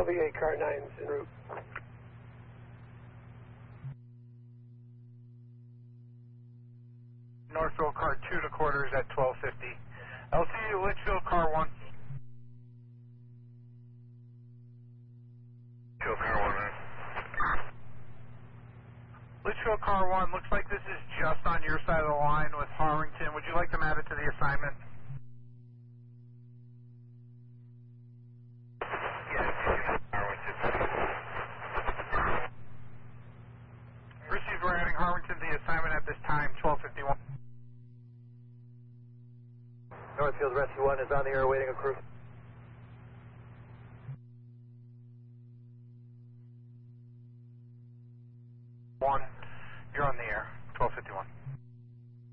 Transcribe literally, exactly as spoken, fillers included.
Copy, eight car nine's en route. Northville car two to quarters at twelve fifty. L C U Litchfield car one. Litchfield car one. Litchfield car one, looks like this is just on your side of the line with Harrington. Would you like them added to the assignment? Received, we're adding Harrington to the assignment at this time, twelve fifty-one. Northfield Rescue one is on the air waiting a crew.